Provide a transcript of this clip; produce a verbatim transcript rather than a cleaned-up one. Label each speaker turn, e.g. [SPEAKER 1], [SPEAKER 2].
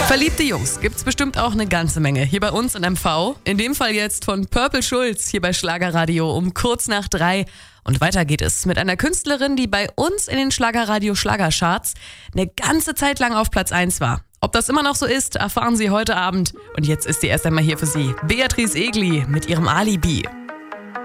[SPEAKER 1] Verliebte Jungs gibt's bestimmt auch eine ganze Menge hier bei uns in M V. In dem Fall jetzt von Purple Schulz hier bei Schlagerradio um kurz nach drei. Und weiter geht es mit einer Künstlerin, die bei uns in den Schlagerradio Schlagercharts eine ganze Zeit lang auf Platz eins war. Ob das immer noch so ist, erfahren Sie heute Abend. Und jetzt ist sie erst einmal hier für Sie. Beatrice Egli mit ihrem Alibi.